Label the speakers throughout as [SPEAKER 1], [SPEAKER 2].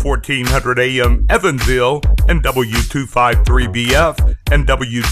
[SPEAKER 1] 1400 AM Evansville and W253BF and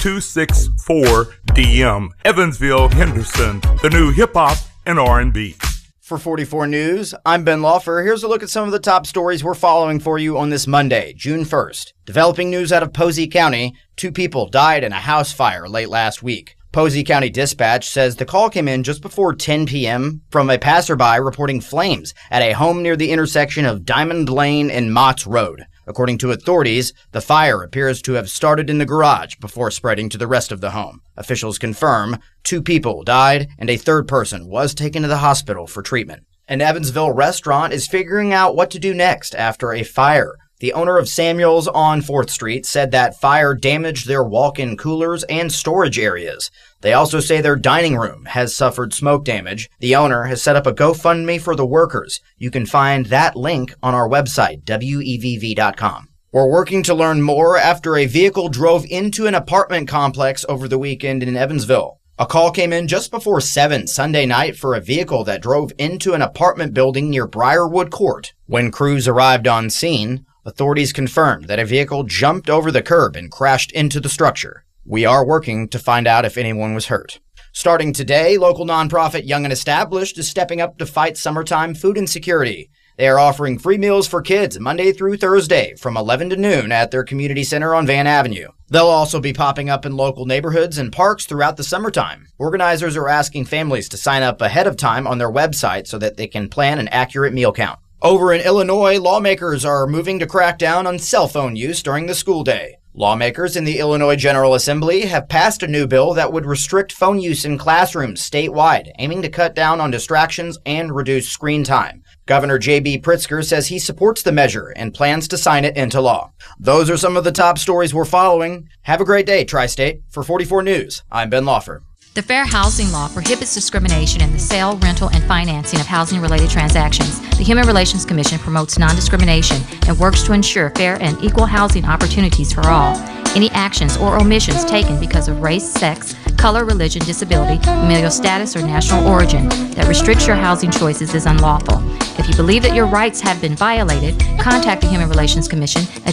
[SPEAKER 1] W264DM. Evansville, Henderson, the new hip-hop and R&B.
[SPEAKER 2] For 44 News, I'm Ben Lawfer. Here's a look at some of the top stories we're following for you on this Monday, June 1st. Developing news out of Posey County. 2 people died in a house fire late last week. Posey County Dispatch says the call came in just before 10 p.m. from a passerby reporting flames at a home near the intersection of Diamond Lane and Mott's Road. According to authorities, the fire appears to have started in the garage before spreading to the rest of the home. Officials confirm 2 people died and a third person was taken to the hospital for treatment. An Evansville restaurant is figuring out what to do next after a fire. The owner of Samuel's on 4th Street said that fire damaged their walk-in coolers and storage areas. They also say their dining room has suffered smoke damage. The owner has set up a GoFundMe for the workers. You can find that link on our website, WEVV.com. We're working to learn more after a vehicle drove into an apartment complex over the weekend in Evansville. A call came in just before 7 Sunday night for a vehicle that drove into an apartment building near Briarwood Court. When crews arrived on scene, authorities confirmed that a vehicle jumped over the curb and crashed into the structure. We are working to find out if anyone was hurt. Starting today, local nonprofit Young and Established is stepping up to fight summertime food insecurity. They are offering free meals for kids Monday through Thursday from 11 to noon at their community center on Van Avenue. They'll also be popping up in local neighborhoods and parks throughout the summertime. Organizers are asking families to sign up ahead of time on their website so that they can plan an accurate meal count. Over in Illinois, lawmakers are moving to crack down on cell phone use during the school day. Lawmakers in the Illinois General Assembly have passed a new bill that would restrict phone use in classrooms statewide, aiming to cut down on distractions and reduce screen time. Governor J.B. Pritzker says he supports the measure and plans to sign it into law. Those are some of the top stories we're following. Have a great day, Tri-State. For 44 News, I'm Ben Lawfer.
[SPEAKER 3] The Fair Housing Law prohibits discrimination in the sale, rental, and financing of housing-related transactions. The Human Relations Commission promotes non-discrimination and works to ensure fair and equal housing opportunities for all. Any actions or omissions taken because of race, sex, color, religion, disability, familial status, or national origin that restricts your housing choices is unlawful. If you believe that your rights have been violated, contact the Human Relations Commission at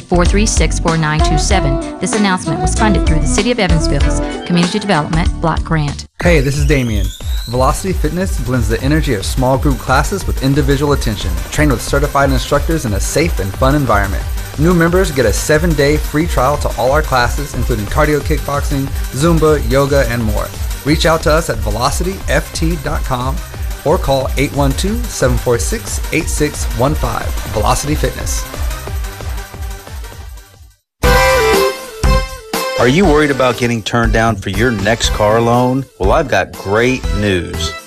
[SPEAKER 3] 436-4927. This announcement was funded through the City of Evansville's Community Development Block Grant.
[SPEAKER 4] Hey, this is Damien. Velocity Fitness blends the energy of small group classes with individual attention, trained with certified instructors in a safe and fun environment. New members get a 7-day free trial to all our classes, including cardio kickboxing, Zumba, yoga, and more. Reach out to us at velocityft.com or call 812-746-8615. Velocity Fitness.
[SPEAKER 5] Are you worried about getting turned down for your next car loan? Well, I've got great news.